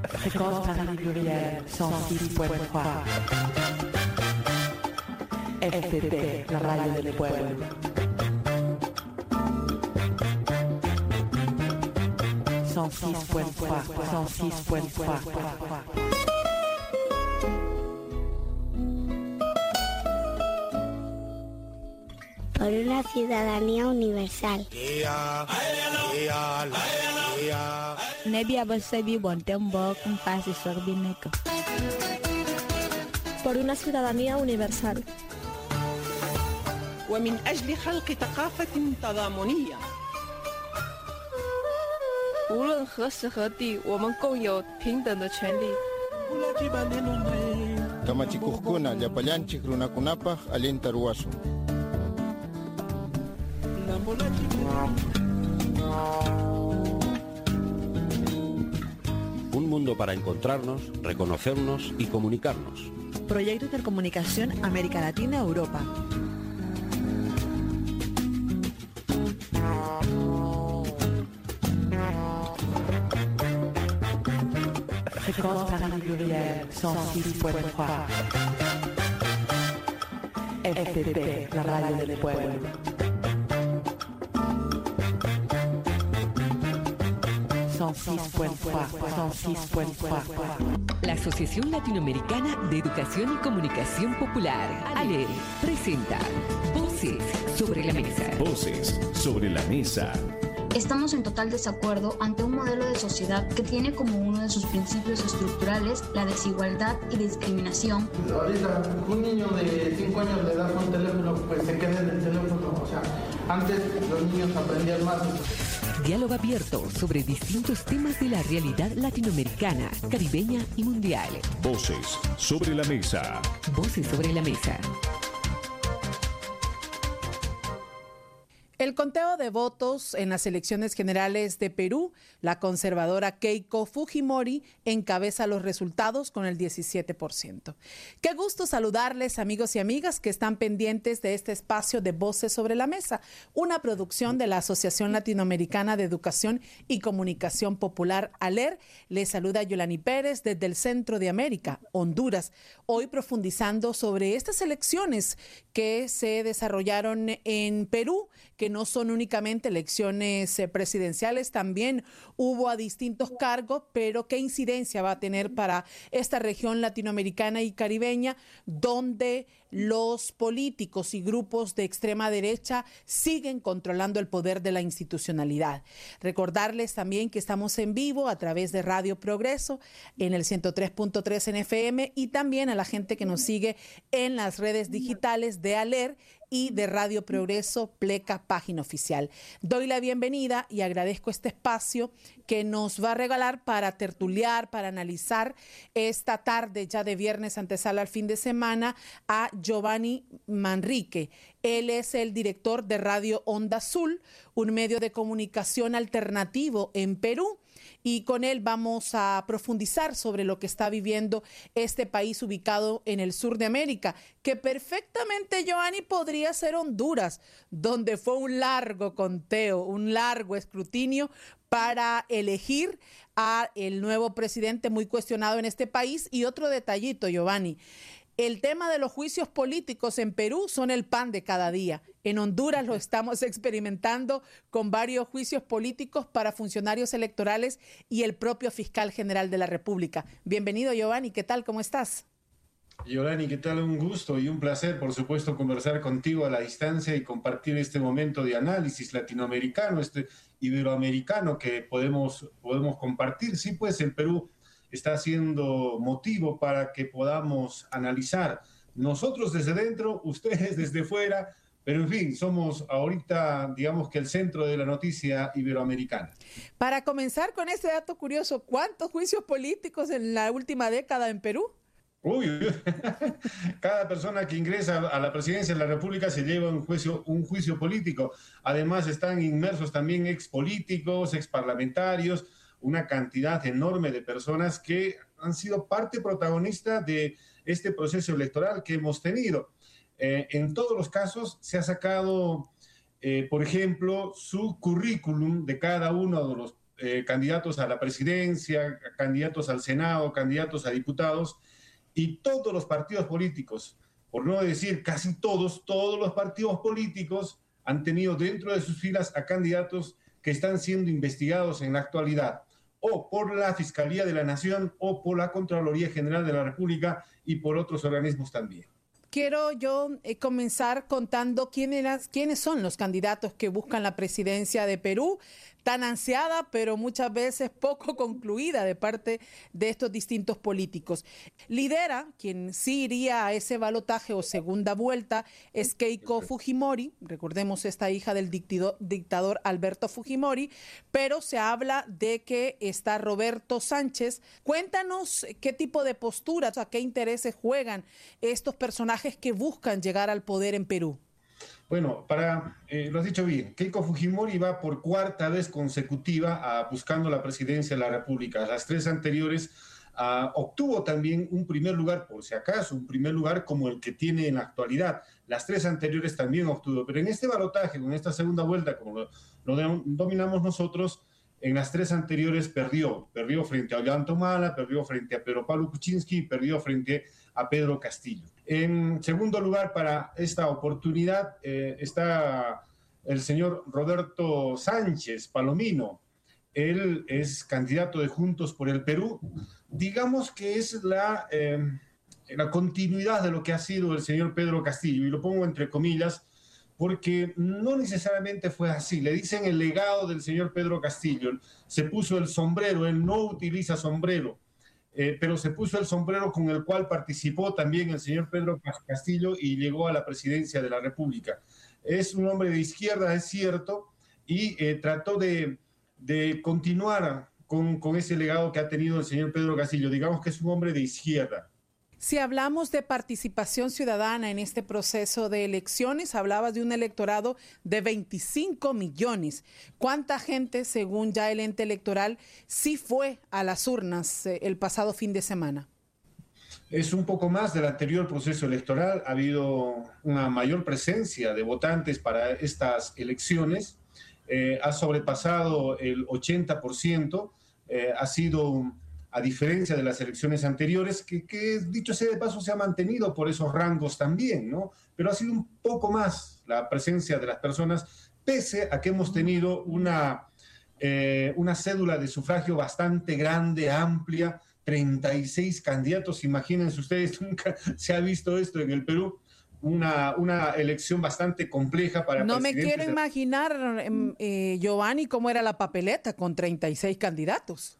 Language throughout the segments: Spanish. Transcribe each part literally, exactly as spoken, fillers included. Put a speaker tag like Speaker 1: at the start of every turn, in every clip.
Speaker 1: Fréquence Paris Pluriel cent six point trois. F T P, la radio del pueblo. cent six point trois, cent six point trois.
Speaker 2: Por una ciudadanía universal.
Speaker 3: Nebia Basebi Bontembo con Fasi Sorbineco.
Speaker 4: Por una ciudadanía universal.
Speaker 5: ومن أجل خلق ثقافة تضامنية.
Speaker 4: 无论何时何地，我们共有平等的权利。
Speaker 6: Kama chikuhkuna llapallanchik runakunapaq allinta ruwasun.
Speaker 7: Un mundo para encontrarnos, reconocernos y comunicarnos.
Speaker 8: Proyecto de Intercomunicación América Latina-Europa.
Speaker 1: Fréquence Paris Pluriel cent six point trois. F T P, la radio del pueblo. cent six point trois, cent six point trois.
Speaker 9: La Asociación Latinoamericana de Educación y Comunicación Popular, ALER, presenta Voces sobre la Mesa.
Speaker 10: Voces sobre la Mesa.
Speaker 11: Estamos en total desacuerdo ante un modelo de sociedad que tiene como uno de sus principios estructurales la desigualdad y discriminación.
Speaker 12: Ahorita un niño de cinco años de edad con teléfono, pues se queda en el teléfono. O sea, antes los niños aprendían más.
Speaker 9: Diálogo abierto sobre distintos temas de la realidad latinoamericana, caribeña y mundial.
Speaker 10: Voces sobre la Mesa.
Speaker 9: Voces sobre la Mesa.
Speaker 13: El conteo de votos en las elecciones generales de Perú, la conservadora Keiko Fujimori encabeza los resultados con el diecisiete por ciento. Qué gusto saludarles, amigos y amigas que están pendientes de este espacio de Voces sobre la Mesa, una producción de la Asociación Latinoamericana de Educación y Comunicación Popular, ALER. Les saluda Yolani Pérez desde el Centro de América, Honduras, hoy profundizando sobre estas elecciones que se desarrollaron en Perú, que no son únicamente elecciones eh, presidenciales, también hubo a distintos cargos, pero qué incidencia va a tener para esta región latinoamericana y caribeña, donde los políticos y grupos de extrema derecha siguen controlando el poder de la institucionalidad. Recordarles también que estamos en vivo a través de Radio Progreso en el ciento tres punto tres en F M y también a la gente que nos sigue en las redes digitales de ALER y de Radio Progreso, Pleca, página oficial. Doy la bienvenida y agradezco este espacio que nos va a regalar para tertuliar, para analizar esta tarde ya de viernes antesala al fin de semana a Giovanni Manrique. Él es el director de Radio Onda Azul, un medio de comunicación alternativo en Perú. Y con él vamos a profundizar sobre lo que está viviendo este país ubicado en el sur de América, que perfectamente, Giovanni, podría ser Honduras, donde fue un largo conteo, un largo escrutinio para elegir a el nuevo presidente muy cuestionado en este país. Y otro detallito, Giovanni. El tema de los juicios políticos en Perú son el pan de cada día. En Honduras lo estamos experimentando con varios juicios políticos para funcionarios electorales y el propio fiscal general de la República. Bienvenido, Giovanni. ¿Qué tal? ¿Cómo estás?
Speaker 14: Giovanni, ¿qué tal? Un gusto y un placer, por supuesto, conversar contigo a la distancia y compartir este momento de análisis latinoamericano, este iberoamericano que podemos, podemos compartir. Sí, pues el Perú está siendo motivo para que podamos analizar nosotros desde dentro, ustedes desde fuera, pero en fin, somos ahorita, digamos que el centro de la noticia iberoamericana.
Speaker 13: Para comenzar con este dato curioso, ¿cuántos juicios políticos en la última década en Perú?
Speaker 14: Uy, cada persona que ingresa a la presidencia de la República se lleva un juicio, un juicio político. Además están inmersos también expolíticos, exparlamentarios, una cantidad enorme de personas que han sido parte protagonista de este proceso electoral que hemos tenido. Eh, en todos los casos se ha sacado, eh, por ejemplo, su currículum de cada uno de los eh, candidatos a la presidencia, candidatos al Senado, candidatos a diputados, y todos los partidos políticos, por no decir casi todos, todos los partidos políticos han tenido dentro de sus filas a candidatos que están siendo investigados en la actualidad, o por la Fiscalía de la Nación, o por la Contraloría General de la República, y por otros organismos también.
Speaker 13: Quiero yo eh, comenzar contando quién era, quiénes son los candidatos que buscan la presidencia de Perú, tan ansiada, pero muchas veces poco concluida de parte de estos distintos políticos. Lidera, quien sí iría a ese balotaje o segunda vuelta, es Keiko Fujimori, recordemos esta hija del dictador, dictador Alberto Fujimori, pero se habla de que está Roberto Sánchez. Cuéntanos qué tipo de posturas, a qué intereses juegan estos personajes que buscan llegar al poder en Perú.
Speaker 14: Bueno, para, eh, lo has dicho bien, Keiko Fujimori va por cuarta vez consecutiva a, buscando la presidencia de la República. Las tres anteriores uh, obtuvo también un primer lugar, por si acaso, un primer lugar como el que tiene en la actualidad. Las tres anteriores también obtuvo, pero en este balotaje, en esta segunda vuelta, como lo, lo dominamos nosotros, en las tres anteriores perdió. Perdió frente a Ollanta Humala, perdió frente a Pedro Pablo Kuczynski y perdió frente a Pedro Castillo. En segundo lugar, para esta oportunidad, eh, está el señor Roberto Sánchez Palomino. Él es candidato de Juntos por el Perú. Digamos que es la, eh, la continuidad de lo que ha sido el señor Pedro Castillo, y lo pongo entre comillas, porque no necesariamente fue así. Le dicen el legado del señor Pedro Castillo. Se puso el sombrero, él no utiliza sombrero, eh, pero se puso el sombrero con el cual participó también el señor Pedro Castillo y llegó a la presidencia de la República. Es un hombre de izquierda, es cierto, y eh, trató de, de continuar con, con ese legado que ha tenido el señor Pedro Castillo. Digamos que es un hombre de izquierda.
Speaker 13: Si hablamos de participación ciudadana en este proceso de elecciones, hablabas de un electorado de veinticinco millones. ¿Cuánta gente, según ya el ente electoral, sí fue a las urnas eh, el pasado fin de semana?
Speaker 14: Es un poco más del anterior proceso electoral. Ha habido una mayor presencia de votantes para estas elecciones. Eh, ha sobrepasado el ochenta por ciento. Eh, ha sido... a diferencia de las elecciones anteriores, que, que dicho sea de paso se ha mantenido por esos rangos también, ¿no? Pero ha sido un poco más la presencia de las personas, pese a que hemos tenido una, eh, una cédula de sufragio bastante grande, amplia, treinta y seis candidatos, imagínense ustedes, nunca se ha visto esto en el Perú. Una, una elección bastante compleja para
Speaker 13: No me quiero
Speaker 14: de...
Speaker 13: imaginar, eh, Giovanni, cómo era la papeleta con treinta y seis candidatos.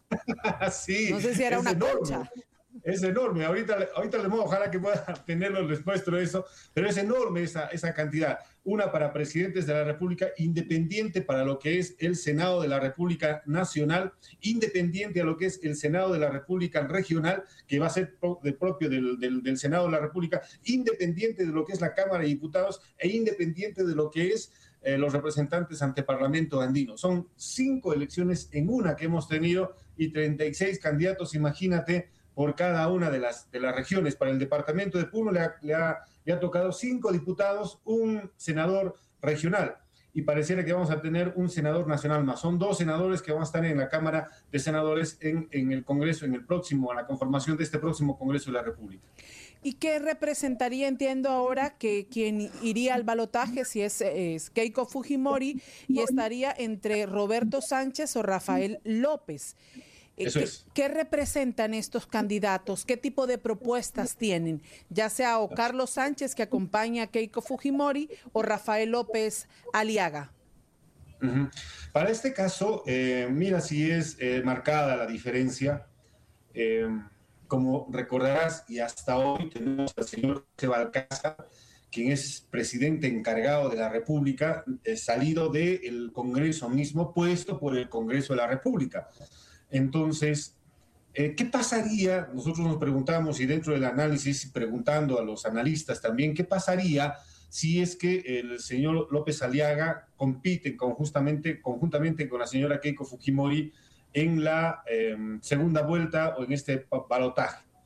Speaker 14: Sí,
Speaker 13: no sé si era una
Speaker 14: enorme.
Speaker 13: concha.
Speaker 14: Es enorme. Ahorita, ahorita les muevo, ojalá que pueda tenerlo les muestro eso, pero es enorme esa, esa cantidad. Una para presidentes de la República, independiente para lo que es el Senado de la República Nacional, independiente a lo que es el Senado de la República Regional, que va a ser pro, de propio del, del, del Senado de la República, independiente de lo que es la Cámara de Diputados e independiente de lo que es eh, los representantes ante Parlamento andino. Son cinco elecciones en una que hemos tenido y treinta y seis candidatos, imagínate, por cada una de las, de las regiones. Para el departamento de Puno le ha, le, ha, le ha tocado cinco diputados, un senador regional, y pareciera que vamos a tener un senador nacional más. Son dos senadores que van a estar en la Cámara de Senadores en, en el Congreso, en el próximo, a la conformación de este próximo Congreso de la República.
Speaker 13: ¿Y qué representaría, entiendo ahora, que quien iría al balotaje, si es, es Keiko Fujimori, y estaría entre Roberto Sánchez o Rafael López?
Speaker 14: Eso
Speaker 13: ¿Qué,
Speaker 14: es.
Speaker 13: ¿Qué representan estos candidatos? ¿Qué tipo de propuestas tienen? Ya sea o Carlos Sánchez, que acompaña a Keiko Fujimori, o Rafael López Aliaga.
Speaker 14: Uh-huh. Para este caso, eh, mira si es eh, marcada la diferencia. Eh, como recordarás, y hasta hoy tenemos al señor José Balcázar, quien es presidente encargado de la República, eh, salido del Congreso mismo, puesto por el Congreso de la República. Entonces, eh, ¿qué pasaría? Nosotros nos preguntamos, y dentro del análisis, preguntando a los analistas también, ¿qué pasaría si es que el señor López Aliaga compite conjuntamente, conjuntamente con la señora Keiko Fujimori en la eh, segunda vuelta o en este balotaje?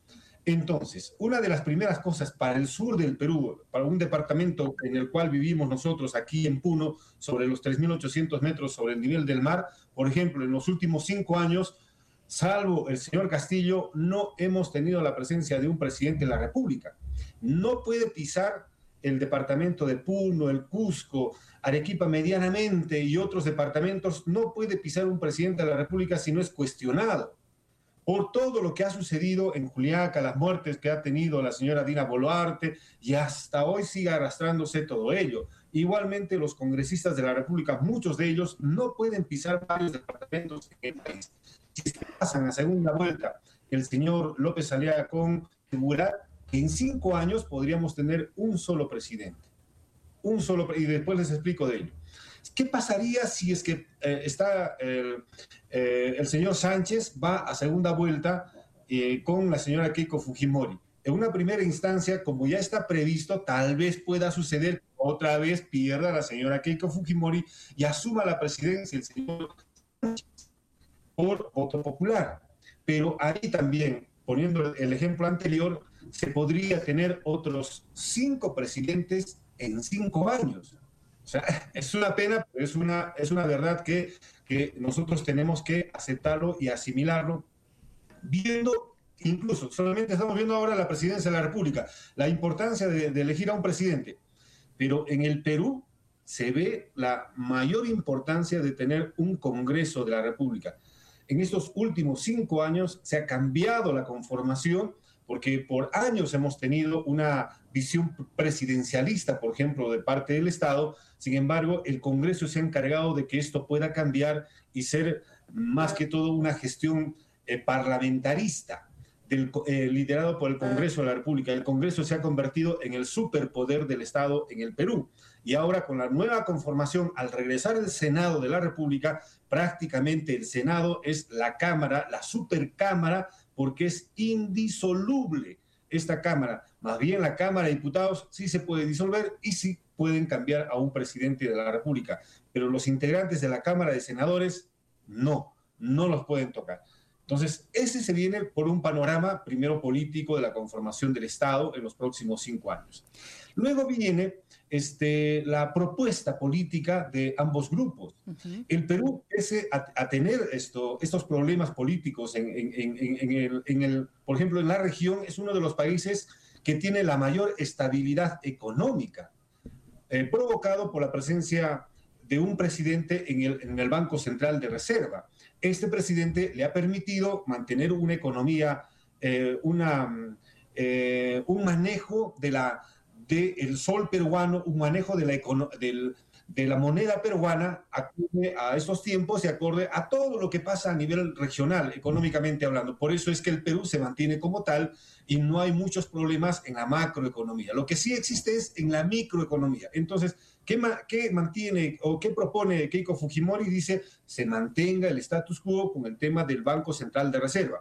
Speaker 14: Entonces, una de las primeras cosas para el sur del Perú, para un departamento en el cual vivimos nosotros aquí en Puno, sobre los tres mil ochocientos metros sobre el nivel del mar, por ejemplo, en los últimos cinco años, salvo el señor Castillo, no hemos tenido la presencia de un presidente de la República. No puede pisar el departamento de Puno, el Cusco, Arequipa medianamente y otros departamentos, no puede pisar un presidente de la República si no es cuestionado por todo lo que ha sucedido en Juliaca, las muertes que ha tenido la señora Dina Boluarte, y hasta hoy sigue arrastrándose todo ello. Igualmente, los congresistas de la República, muchos de ellos, no pueden pisar varios departamentos en el país. Si se pasan a segunda vuelta el señor López Aliaga con seguridad, que en cinco años podríamos tener un solo presidente. Un solo, y después les explico de ello. ¿Qué pasaría si es que eh, está el, eh, el señor Sánchez va a segunda vuelta eh, con la señora Keiko Fujimori? En una primera instancia, como ya está previsto, tal vez pueda suceder que otra vez pierda la señora Keiko Fujimori y asuma la presidencia el señor Sánchez por voto popular. Pero ahí también, poniendo el ejemplo anterior, se podría tener otros cinco presidentes en cinco años. O sea, es una pena, pero es una, es una verdad que, que nosotros tenemos que aceptarlo y asimilarlo, viendo, incluso, solamente estamos viendo ahora la presidencia de la República, la importancia de, de elegir a un presidente, pero en el Perú se ve la mayor importancia de tener un Congreso de la República. En estos últimos cinco años se ha cambiado la conformación, porque por años hemos tenido una visión presidencialista, por ejemplo, de parte del Estado. Sin embargo, el Congreso se ha encargado de que esto pueda cambiar y ser más que todo una gestión eh, parlamentarista, del, eh, liderado por el Congreso de la República. El Congreso se ha convertido en el superpoder del Estado en el Perú. Y ahora, con la nueva conformación, al regresar el Senado de la República, prácticamente el Senado es la Cámara, la supercámara, porque es indisoluble esta Cámara. Más bien la Cámara de Diputados sí se puede disolver y sí pueden cambiar a un presidente de la República, pero los integrantes de la Cámara de Senadores no, no los pueden tocar. Entonces, ese se viene por un panorama primero político de la conformación del Estado en los próximos cinco años. Luego viene este, la propuesta política de ambos grupos. Uh-huh. El Perú, pese a, a tener esto, estos problemas políticos, en, en, en, en, el, en el, por ejemplo, en la región, es uno de los países que tiene la mayor estabilidad económica, eh, provocado por la presencia de un presidente en el, en el Banco Central de Reserva. Este presidente le ha permitido mantener una economía, eh, una, eh, un manejo de la del sol peruano, un manejo de la, del, de la moneda peruana acorde a estos tiempos y acorde a todo lo que pasa a nivel regional, económicamente hablando. Por eso es que el Perú se mantiene como tal y no hay muchos problemas en la macroeconomía. Lo que sí existe es en la microeconomía. Entonces, ¿qué, ma qué mantiene o qué propone Keiko Fujimori? Dice, se mantenga el status quo con el tema del Banco Central de Reserva.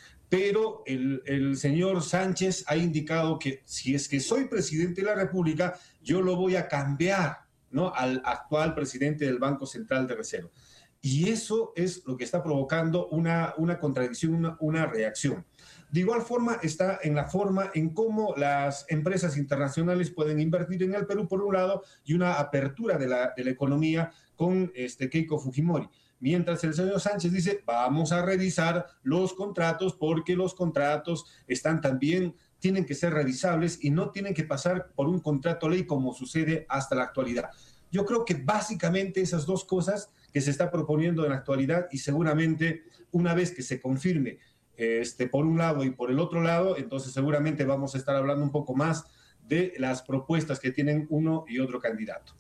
Speaker 14: Pero el, el señor Sánchez ha indicado que si es que soy presidente de la República, yo lo voy a cambiar, ¿no?, al actual presidente del Banco Central de Reserva. Y eso es lo que está provocando una, una contradicción, una, una reacción. De igual forma está en la forma en cómo las empresas internacionales pueden invertir en el Perú, por un lado, y una apertura de la, de la economía con este Keiko Fujimori. Mientras el señor Sánchez dice, vamos a revisar los contratos porque los contratos están también, tienen que ser revisables y no tienen que pasar por un contrato ley como sucede hasta la actualidad. Yo creo que básicamente esas dos cosas que se está proponiendo en la actualidad y seguramente una vez que se confirme este, por un lado y por el otro lado, entonces seguramente vamos a estar hablando un poco más de las propuestas que tienen uno y otro candidato.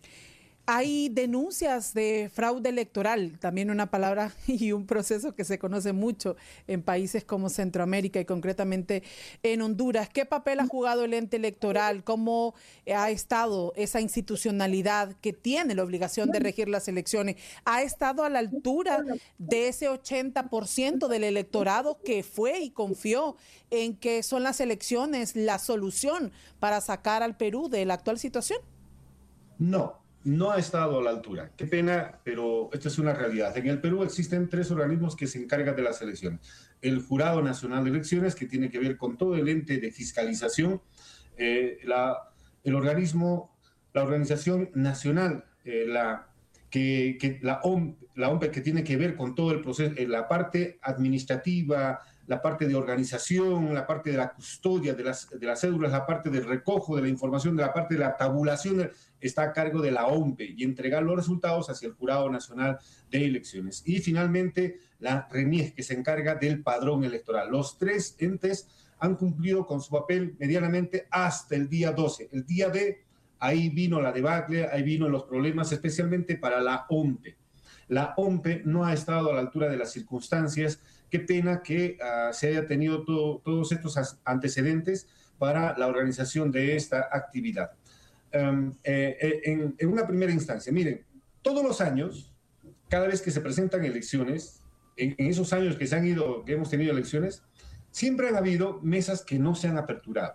Speaker 13: Hay denuncias de fraude electoral, también una palabra y un proceso que se conoce mucho en países como Centroamérica y concretamente en Honduras. ¿Qué papel ha jugado el ente electoral? ¿Cómo ha estado esa institucionalidad que tiene la obligación de regir las elecciones? ¿Ha estado a la altura de ese ochenta por ciento del electorado que fue y confió en que son las elecciones la solución para sacar al Perú de la actual situación?
Speaker 14: No. no ha estado a la altura. Qué pena, pero esta es una realidad. En el Perú existen tres organismos que se encargan de las elecciones. El Jurado Nacional de Elecciones, que tiene que ver con todo el ente de fiscalización, eh, la, el organismo, la Organización Nacional, eh, la, que, que, la, O M P, la O M P, que tiene que ver con todo el proceso, eh, la parte administrativa, la parte de organización, la parte de la custodia de las, de las cédulas, la parte del recojo de la información, de la parte de la tabulación, está a cargo de la O M P y entregar los resultados hacia el Jurado Nacional de Elecciones. Y finalmente la RENIEC, que se encarga del padrón electoral. Los tres entes han cumplido con su papel medianamente hasta el día doce. El día D, ahí vino la debacle, ahí vino los problemas, especialmente para la O M P. La O M P no ha estado a la altura de las circunstancias. Qué pena que uh, se haya tenido todo, todos estos antecedentes para la organización de esta actividad. Um, eh, en, en una primera instancia, miren, todos los años, cada vez que se presentan elecciones, en, en esos años que, se han ido, que hemos tenido elecciones, siempre han habido mesas que no se han aperturado.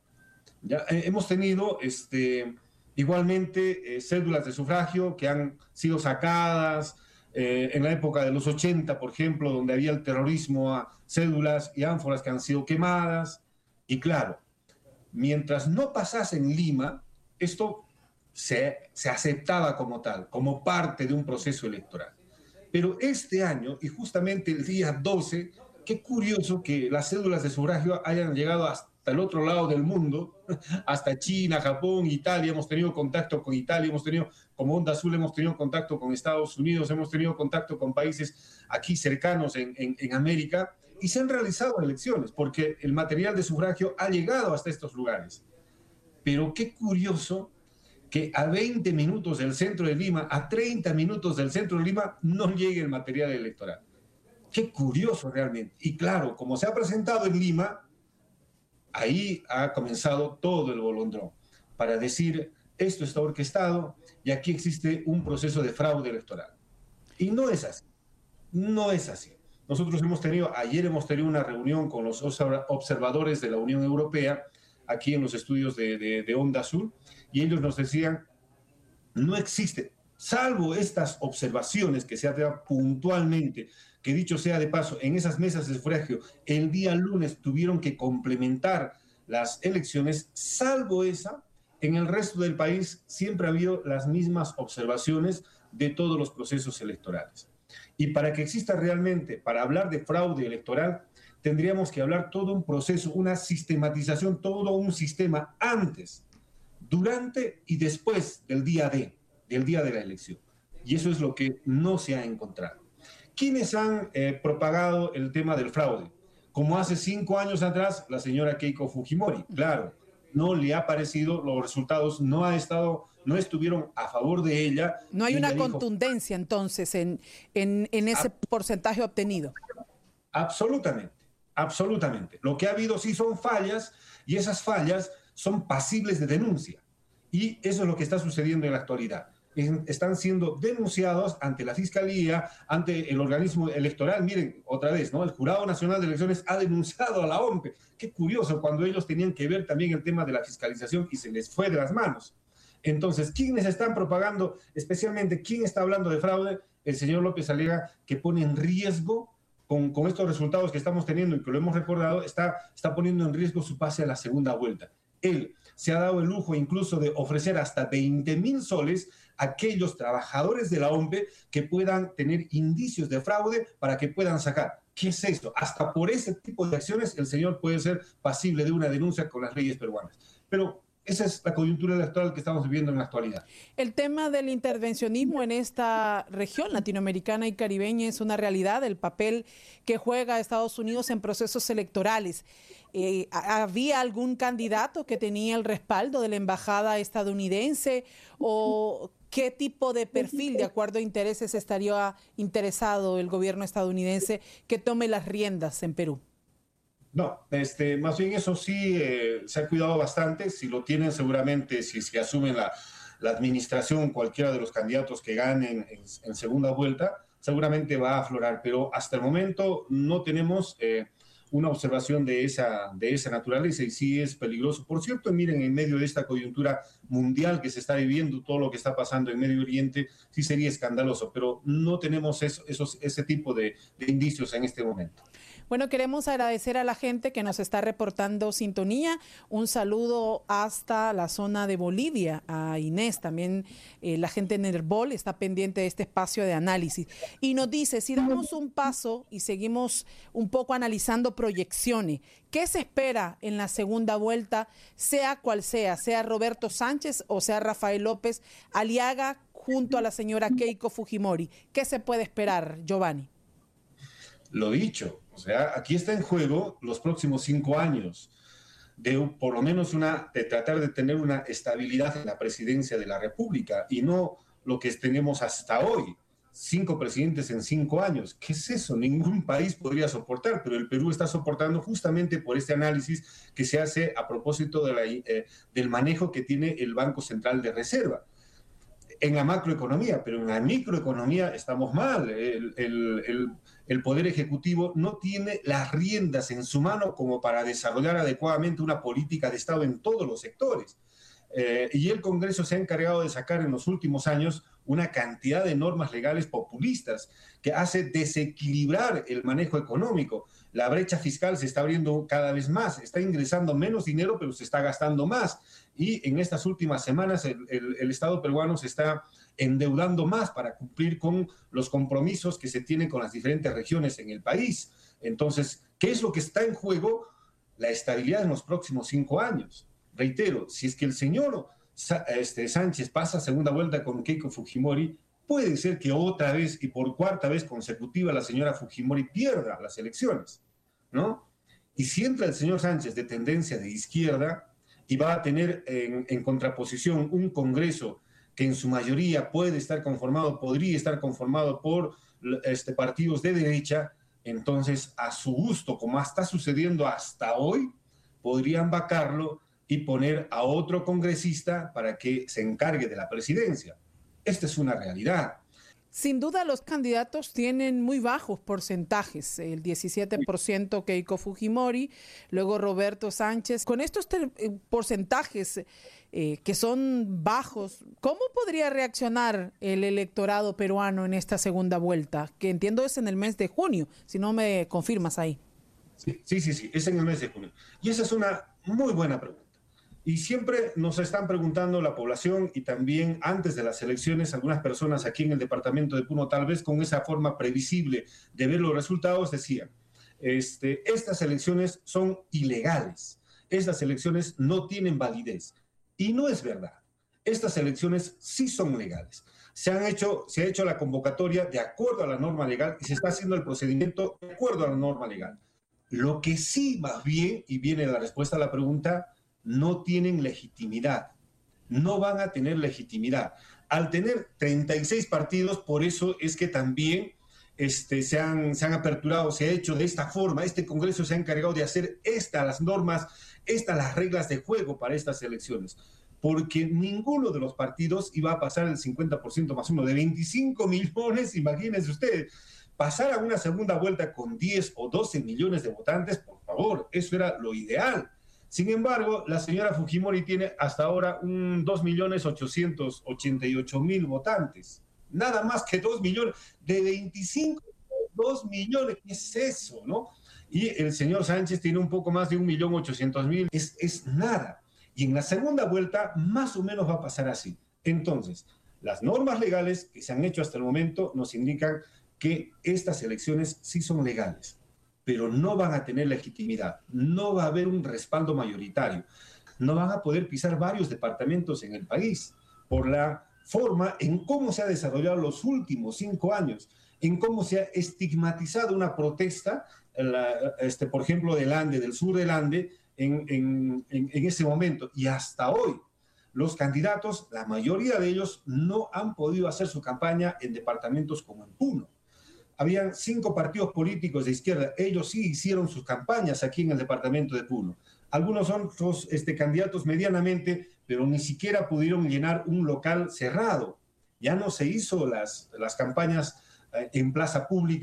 Speaker 14: Ya, eh, hemos tenido este, igualmente eh, cédulas de sufragio que han sido sacadas, Eh, en la época de los ochenta, por ejemplo, donde había el terrorismo, a cédulas y ánforas que han sido quemadas. Y claro, mientras no pasase en Lima, esto se, se aceptaba como tal, como parte de un proceso electoral. Pero este año, y justamente el día doce, qué curioso que las cédulas de sufragio hayan llegado hasta el otro lado del mundo, hasta China, Japón, Italia. Hemos tenido contacto con Italia, hemos tenido, como Onda Azul, hemos tenido contacto con Estados Unidos, hemos tenido contacto con países aquí cercanos en, en, en América, y se han realizado elecciones, porque el material de sufragio ha llegado hasta estos lugares. Pero qué curioso que a veinte minutos del centro de Lima, a treinta minutos del centro de Lima, no llegue el material electoral. Qué curioso realmente. Y claro, como se ha presentado en Lima, ahí ha comenzado todo el bolondrón para decir, esto está orquestado y aquí existe un proceso de fraude electoral. Y no es así, no es así. Nosotros hemos tenido, ayer hemos tenido una reunión con los observadores de la Unión Europea, aquí en los estudios de, de, de Onda Azul, y ellos nos decían, no existe, salvo estas observaciones que se hacen puntualmente, que dicho sea de paso, en esas mesas de sufragio, el día lunes tuvieron que complementar las elecciones, salvo esa, en el resto del país siempre ha habido las mismas observaciones de todos los procesos electorales. Y para que exista realmente, para hablar de fraude electoral, tendríamos que hablar todo un proceso, una sistematización, todo un sistema antes, durante y después del día D, del día de la elección. Y eso es lo que no se ha encontrado. ¿Quiénes han eh, propagado el tema del fraude? Como hace cinco años atrás, la señora Keiko Fujimori. Claro, no le ha parecido, los resultados no, ha estado, no estuvieron a favor de ella.
Speaker 13: No hay una
Speaker 14: dijo,
Speaker 13: contundencia entonces en, en, en ese ab- porcentaje obtenido.
Speaker 14: Absolutamente, absolutamente. Lo que ha habido sí son fallas y esas fallas son pasibles de denuncia. Y eso es lo que está sucediendo en la actualidad. Están siendo denunciados ante la Fiscalía, ante el organismo electoral. Miren, otra vez, ¿no? El Jurado Nacional de Elecciones ha denunciado a la O M P. Qué curioso, cuando ellos tenían que ver también el tema de la fiscalización y se les fue de las manos. Entonces, ¿quiénes están propagando? Especialmente, ¿quién está hablando de fraude? El señor López Aliaga, que pone en riesgo, con, con estos resultados que estamos teniendo y que lo hemos recordado, está, está poniendo en riesgo su pase a la segunda vuelta. Él se ha dado el lujo incluso de ofrecer hasta veinte mil soles a aquellos trabajadores de la O M P que puedan tener indicios de fraude para que puedan sacar. ¿Qué es esto? Hasta por ese tipo de acciones el señor puede ser pasible de una denuncia con las leyes peruanas. Pero esa es la coyuntura electoral que estamos viviendo en la actualidad.
Speaker 13: El tema del intervencionismo en esta región latinoamericana y caribeña es una realidad, el papel que juega Estados Unidos en procesos electorales. Eh, ¿Había algún candidato que tenía el respaldo de la embajada estadounidense o qué tipo de perfil, de acuerdo a intereses, estaría interesado el gobierno estadounidense que tome las riendas en Perú?
Speaker 14: No, este, más bien eso sí eh, se ha cuidado bastante. Si lo tienen seguramente, si, si asumen la, la administración, cualquiera de los candidatos que ganen en, en segunda vuelta, seguramente va a aflorar. Pero hasta el momento no tenemos eh, una observación de esa, de esa naturaleza y sí es peligroso. Por cierto, miren, en medio de esta coyuntura mundial que se está viviendo, todo lo que está pasando en Medio Oriente, sí sería escandaloso, pero no tenemos eso, esos, ese tipo de, de indicios en este momento.
Speaker 13: Bueno, queremos agradecer a la gente que nos está reportando sintonía. Un saludo hasta la zona de Bolivia, a Inés, también eh, la gente en Herbol está pendiente de este espacio de análisis. Y nos dice, si damos un paso y seguimos un poco analizando proyecciones, ¿qué se espera en la segunda vuelta, sea cual sea, sea Roberto Sánchez o sea Rafael López Aliaga junto a la señora Keiko Fujimori? ¿Qué se puede esperar, Giovanni?
Speaker 14: Lo dicho, o sea, aquí está en juego los próximos cinco años de por lo menos una, de tratar de tener una estabilidad en la presidencia de la República y no lo que tenemos hasta hoy, cinco presidentes en cinco años. ¿Qué es eso? Ningún país podría soportar, pero el Perú está soportando justamente por este análisis que se hace a propósito de la, eh, del manejo que tiene el Banco Central de Reserva. En la macroeconomía, pero en la microeconomía estamos mal. El, el, el, el Poder Ejecutivo no tiene las riendas en su mano como para desarrollar adecuadamente una política de Estado en todos los sectores. Eh, y el Congreso se ha encargado de sacar en los últimos años una cantidad de normas legales populistas que hace desequilibrar el manejo económico. La brecha fiscal se está abriendo cada vez más, está ingresando menos dinero, pero se está gastando más. Y en estas últimas semanas el, el, el Estado peruano se está endeudando más para cumplir con los compromisos que se tienen con las diferentes regiones en el país. Entonces, ¿qué es lo que está en juego? La estabilidad en los próximos cinco años. Reitero, si es que el señor este, Sánchez pasa segunda vuelta con Keiko Fujimori, puede ser que otra vez y por cuarta vez consecutiva la señora Fujimori pierda las elecciones, ¿no? Y si entra el señor Sánchez de tendencia de izquierda y va a tener en, en contraposición un Congreso que en su mayoría puede estar conformado, podría estar conformado por este, partidos de derecha, entonces a su gusto, como está sucediendo hasta hoy, podrían vacarlo y poner a otro congresista para que se encargue de la presidencia. Esta es una realidad.
Speaker 13: Sin duda los candidatos tienen muy bajos porcentajes, el diecisiete por ciento Keiko Fujimori, luego Roberto Sánchez. Con estos porcentajes eh, que son bajos, ¿cómo podría reaccionar el electorado peruano en esta segunda vuelta? Que entiendo es en el mes de junio, si no me confirmas ahí.
Speaker 14: Sí, sí, sí, sí, es en el mes de junio. Y esa es una muy buena pregunta. Y siempre nos están preguntando la población y también antes de las elecciones, algunas personas aquí en el departamento de Puno, tal vez con esa forma previsible de ver los resultados, decían, este, estas elecciones son ilegales, estas elecciones no tienen validez. Y no es verdad, estas elecciones sí son legales. Se, han hecho, se ha hecho la convocatoria de acuerdo a la norma legal y se está haciendo el procedimiento de acuerdo a la norma legal. Lo que sí, más bien, y viene la respuesta a la pregunta, no tienen legitimidad, no van a tener legitimidad. Al tener treinta y seis partidos, por eso es que también este, se, han, se han aperturado, se ha hecho de esta forma, este Congreso se ha encargado de hacer estas las normas, estas las reglas de juego para estas elecciones, porque ninguno de los partidos iba a pasar el cincuenta por ciento más uno, de veinticinco millones, imagínense ustedes, pasar a una segunda vuelta con diez o doce millones de votantes, por favor, eso era lo ideal. Sin embargo, la señora Fujimori tiene hasta ahora un dos millones ochocientos ochenta y ocho mil votantes. Nada más que dos millones, de veinticinco, dos millones, ¿qué es eso, no? Y el señor Sánchez tiene un poco más de un millón ochocientos mil, es, es nada. Y en la segunda vuelta, más o menos va a pasar así. Entonces, las normas legales que se han hecho hasta el momento nos indican que estas elecciones sí son legales, pero no van a tener legitimidad, no va a haber un respaldo mayoritario, no van a poder pisar varios departamentos en el país por la forma en cómo se ha desarrollado los últimos cinco años, en cómo se ha estigmatizado una protesta, la, este, por ejemplo, del Ande, del sur del Ande, en, en, en, en ese momento. Y hasta hoy, los candidatos, la mayoría de ellos, no han podido hacer su campaña en departamentos como en Puno. Habían cinco partidos políticos de izquierda, ellos sí hicieron sus campañas aquí en el departamento de Puno. Algunos son los, este, candidatos medianamente, pero ni siquiera pudieron llenar un local cerrado. Ya no se hizo las, las campañas eh, en plaza pública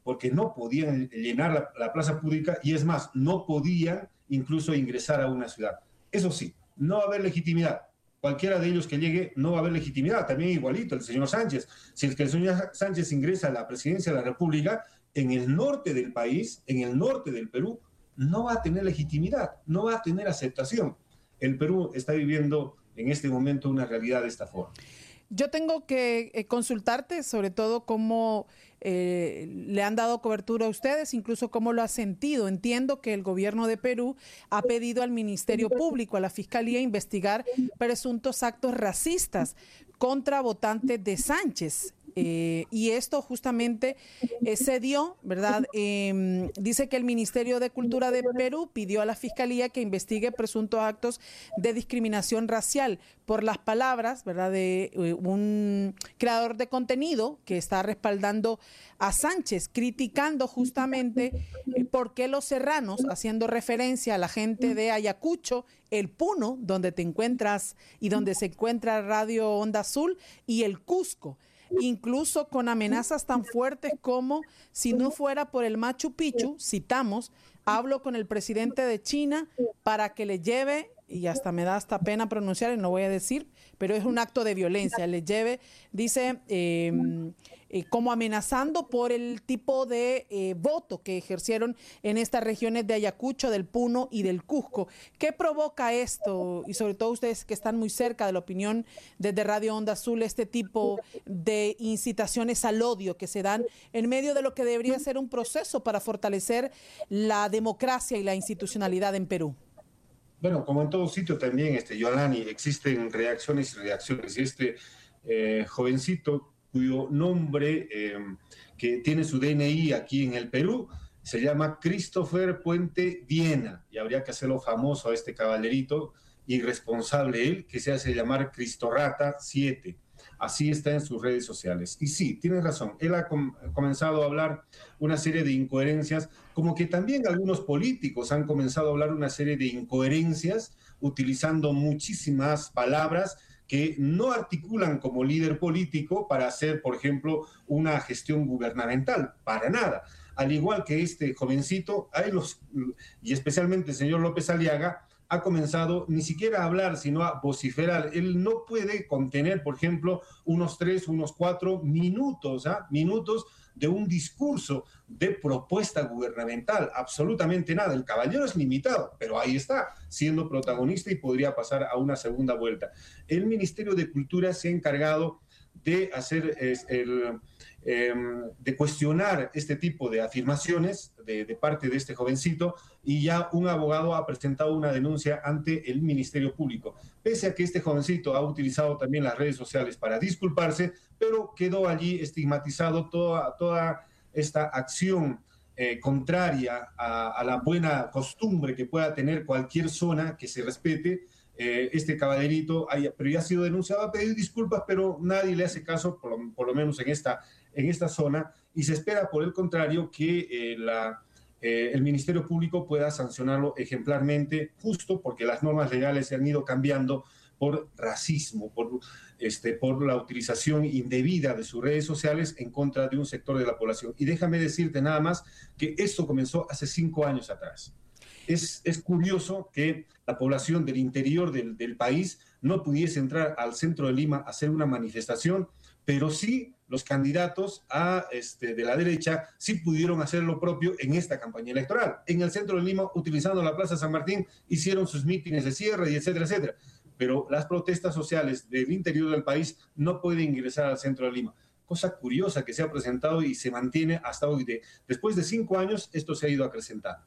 Speaker 14: porque no podían llenar la, la plaza pública y es más, no podían incluso ingresar a una ciudad. Eso sí, no va a haber legitimidad. Cualquiera de ellos que llegue no va a haber legitimidad. También igualito el señor Sánchez. Si es que el señor Sánchez ingresa a la presidencia de la República, en el norte del país, en el norte del Perú, no va a tener legitimidad, no va a tener aceptación. El Perú está viviendo en este momento una realidad de esta forma.
Speaker 13: Yo tengo que eh, consultarte sobre todo cómo eh, le han dado cobertura a ustedes, incluso cómo lo ha sentido. Entiendo que el gobierno de Perú ha pedido al Ministerio Público, a la Fiscalía, investigar presuntos actos racistas contra votantes de Sánchez. Eh, y esto justamente eh, se dio, ¿verdad? Eh, dice que el Ministerio de Cultura de Perú pidió a la Fiscalía que investigue presuntos actos de discriminación racial por las palabras, ¿verdad?, de eh, un creador de contenido que está respaldando a Sánchez, criticando justamente eh, por qué los serranos, haciendo referencia a la gente de Ayacucho, el Puno, donde te encuentras y donde se encuentra Radio Onda Azul, y el Cusco, incluso con amenazas tan fuertes como si no fuera por el Machu Picchu, citamos, hablo con el presidente de China para que le lleve, y hasta me da hasta pena pronunciar y no voy a decir, pero es un acto de violencia, le lleve, dice, eh, eh, como amenazando por el tipo de eh, voto que ejercieron en estas regiones de Ayacucho, del Puno y del Cusco. ¿Qué provoca esto? Y sobre todo ustedes que están muy cerca de la opinión desde Radio Onda Azul, este tipo de incitaciones al odio que se dan en medio de lo que debería ser un proceso para fortalecer la democracia y la institucionalidad en Perú.
Speaker 14: Bueno, como en todo sitio también, este, Yolani, existen reacciones y reacciones. Y este eh, jovencito cuyo nombre, eh, que tiene su D N I aquí en el Perú, se llama Christopher Puente Viena, y habría que hacerlo famoso a este caballerito, irresponsable él, que se hace llamar Cristorrata siete. Así está en sus redes sociales. Y sí, tienes razón, él ha com- comenzado a hablar una serie de incoherencias, como que también algunos políticos han comenzado a hablar una serie de incoherencias, utilizando muchísimas palabras que no articulan como líder político para hacer, por ejemplo, una gestión gubernamental, para nada. Al igual que este jovencito, hay los, y especialmente el señor López Aliaga, ha comenzado ni siquiera a hablar, sino a vociferar. Él no puede contener, por ejemplo, unos tres, unos cuatro minutos, ¿ah? minutos de un discurso de propuesta gubernamental. Absolutamente nada. El caballero es limitado, pero ahí está, siendo protagonista y podría pasar a una segunda vuelta. El Ministerio de Cultura se ha encargado de hacer es, el... Eh, de cuestionar este tipo de afirmaciones de, de parte de este jovencito, y ya un abogado ha presentado una denuncia ante el Ministerio Público. Pese a que este jovencito ha utilizado también las redes sociales para disculparse, pero quedó allí estigmatizado toda, toda esta acción eh, contraria a, a la buena costumbre que pueda tener cualquier zona que se respete. Eh, este caballerito, haya, pero ya ha sido denunciado, ha pedido disculpas, pero nadie le hace caso, por lo, por lo menos en esta, en esta zona, y se espera, por el contrario, que eh, la, eh, el Ministerio Público pueda sancionarlo ejemplarmente, justo porque las normas legales se han ido cambiando por racismo, por, este, por la utilización indebida de sus redes sociales en contra de un sector de la población. Y déjame decirte nada más que esto comenzó hace cinco años atrás. Es, es curioso que la población del interior del, del país no pudiese entrar al centro de Lima a hacer una manifestación, pero sí los candidatos a, este, de la derecha sí pudieron hacer lo propio en esta campaña electoral. En el centro de Lima, utilizando la Plaza San Martín, hicieron sus mítines de cierre y etcétera, etcétera. Pero las protestas sociales del interior del país no pueden ingresar al centro de Lima. Cosa curiosa que se ha presentado y se mantiene hasta hoy. De, después de cinco años, esto se ha ido acrecentando.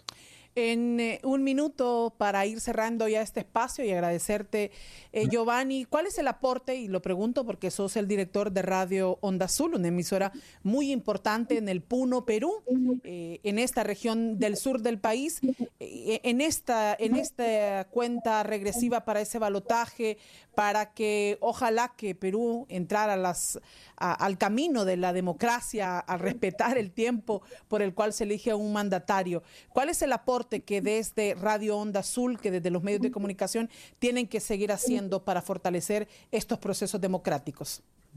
Speaker 13: En eh, un minuto para ir cerrando ya este espacio y agradecerte, eh, Giovanni, ¿cuál es el aporte? Y lo pregunto porque sos el director de Radio Onda Azul, una emisora muy importante en el Puno, Perú, eh, en esta región del sur del país, eh, en esta, en esta cuenta regresiva para ese balotaje, para que ojalá que Perú entrara a las, a, al camino de la democracia, a respetar el tiempo por el cual se elige a un mandatario. ¿Cuál es el aporte que desde Radio Onda Azul, que desde los medios de comunicación tienen que seguir haciendo para fortalecer estos procesos democráticos?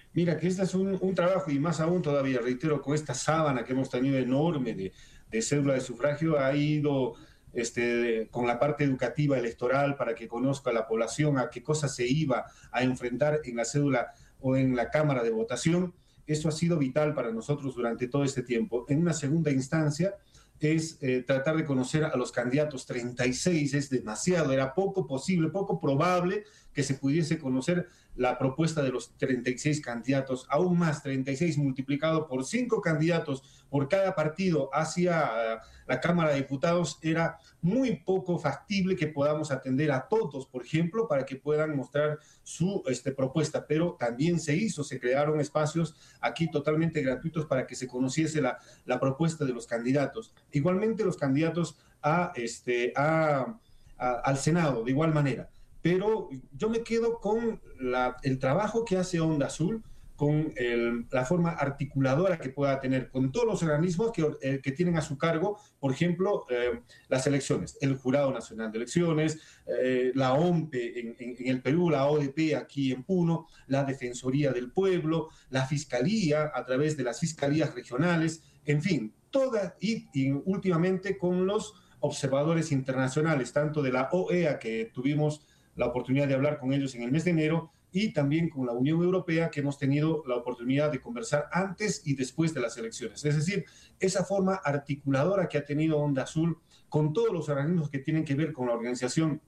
Speaker 14: Mira, que este es un, un trabajo, y más aún todavía, reitero, con esta sábana que hemos tenido enorme de, de cédula de sufragio, ha ido este, con la parte educativa electoral para que conozca la población a qué cosas se iba a enfrentar en la cédula o en la cámara de votación. Eso ha sido vital para nosotros durante todo este tiempo. En una segunda instancia, es eh, tratar de conocer a los candidatos. treinta y seis es demasiado, era poco posible, poco probable que se pudiese conocer la propuesta de los treinta y seis candidatos, aún más, treinta y seis multiplicado por cinco candidatos por cada partido hacia uh, la Cámara de Diputados, era muy poco factible que podamos atender a todos, por ejemplo, para que puedan mostrar su este, propuesta, pero también se hizo, se crearon espacios aquí totalmente gratuitos para que se conociese la, la propuesta de los candidatos. Igualmente los candidatos a, este, a, a, al Senado, de igual manera. Pero yo me quedo con la, el trabajo que hace Onda Azul, con el, la forma articuladora que pueda tener con todos los organismos que, eh, que tienen a su cargo, por ejemplo, eh, las elecciones, el Jurado Nacional de Elecciones, eh, la O M P E en, en, en el Perú, la O D P aquí en Puno, la Defensoría del Pueblo, la Fiscalía a través de las Fiscalías Regionales, en fin, toda, y, y últimamente con los observadores internacionales, tanto de la O E A, que tuvimos la oportunidad de hablar con ellos en el mes de enero, y también con la Unión Europea, que hemos tenido la oportunidad de conversar antes y después de las elecciones. Es decir, esa forma articuladora que ha tenido Onda Azul con todos los organismos que tienen que ver con la organización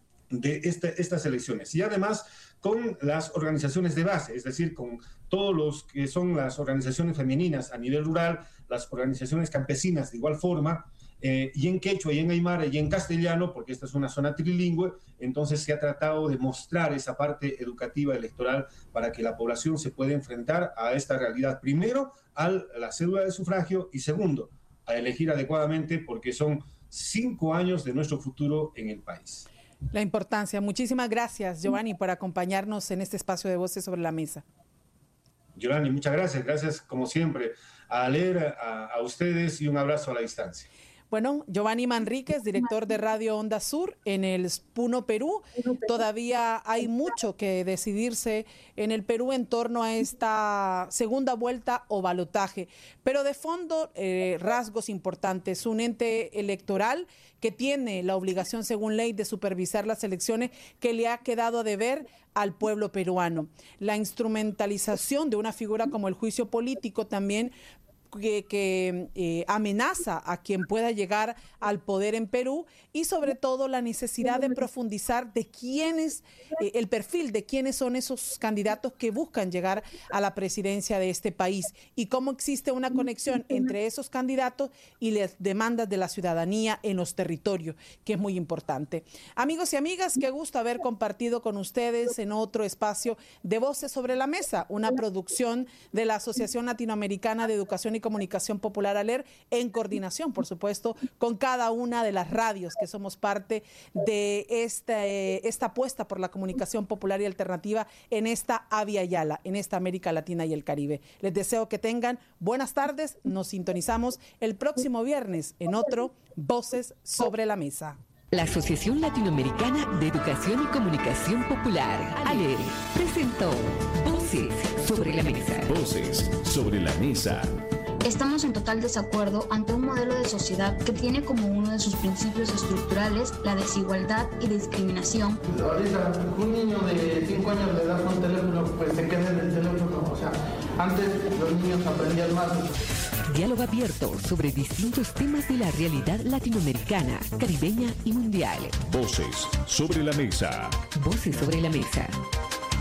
Speaker 14: de este, estas elecciones. Y además con las organizaciones de base, es decir, con todos los que son las organizaciones femeninas a nivel rural, las organizaciones campesinas de igual forma, Eh, y en quechua, y en aymara, y en castellano, porque esta es una zona trilingüe, entonces se ha tratado de mostrar esa parte educativa electoral para que la población se pueda enfrentar a esta realidad. Primero, a la cédula de sufragio, y segundo, a elegir adecuadamente, porque son cinco años de nuestro futuro en el país.
Speaker 13: La importancia. Muchísimas gracias, Giovanni, por acompañarnos en este espacio de Voces sobre la Mesa.
Speaker 14: Giovanni, muchas gracias. Gracias, como siempre, a leer a, a ustedes, y un abrazo a la distancia.
Speaker 13: Bueno, Giovanni Manríquez, director de Radio Onda Sur en el Puno, Perú. Todavía hay mucho que decidirse en el Perú en torno a esta segunda vuelta o balotaje. Pero de fondo, eh, rasgos importantes. Un ente electoral que tiene la obligación, según ley, de supervisar las elecciones, que le ha quedado a deber al pueblo peruano. La instrumentalización de una figura como el juicio político también, que, que eh, amenaza a quien pueda llegar al poder en Perú, y sobre todo la necesidad de profundizar de quiénes, eh, el perfil de quiénes son esos candidatos que buscan llegar a la presidencia de este país, y cómo existe una conexión entre esos candidatos y las demandas de la ciudadanía en los territorios, que es muy importante. Amigos y amigas, qué gusto haber compartido con ustedes en otro espacio de Voces sobre la Mesa, una producción de la Asociación Latinoamericana de Educación y Comunicación Popular, ALER, en coordinación, por supuesto, con cada una de las radios que somos parte de esta, eh, esta apuesta por la comunicación popular y alternativa en esta Avia Yala, en esta América Latina y el Caribe. Les deseo que tengan buenas tardes. Nos sintonizamos el próximo viernes en otro Voces sobre la Mesa.
Speaker 9: La Asociación Latinoamericana de Educación y Comunicación Popular, ALER, presentó Voces sobre la Mesa.
Speaker 10: Voces sobre la Mesa.
Speaker 11: Estamos en total desacuerdo ante un modelo de sociedad que tiene como uno de sus principios estructurales la desigualdad y discriminación.
Speaker 12: Ahorita un niño de cinco años le das un teléfono, pues se queda en el teléfono. O sea, antes los niños aprendían más.
Speaker 9: Diálogo abierto sobre distintos temas de la realidad latinoamericana, caribeña y mundial.
Speaker 10: Voces sobre la Mesa.
Speaker 9: Voces sobre la Mesa.